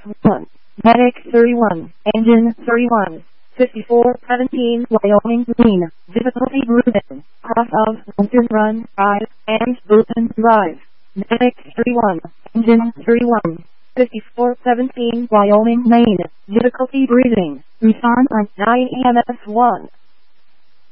1. Medic 31, Engine 31, 5417 Wyoming Green, difficulty Bruton, cross of Wilton Run Drive, and Bruton Drive. Medic 31, Engine 31, 5417 Wyoming Maine, difficulty breathing, respond on 9 EMS 1.